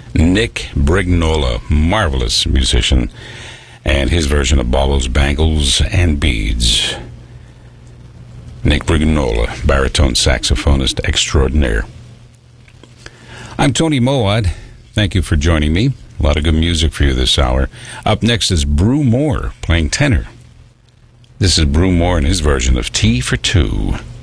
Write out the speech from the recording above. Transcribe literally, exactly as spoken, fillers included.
Nick Brignola, marvelous musician, and his version of Baubles, Bangles, and Beads. Nick Brignola, baritone saxophonist extraordinaire. I'm Tony Moad. Thank you for joining me. A lot of good music for you this hour. Up next is Brew Moore playing tenor. This is Brew Moore and his version of Tea for Two.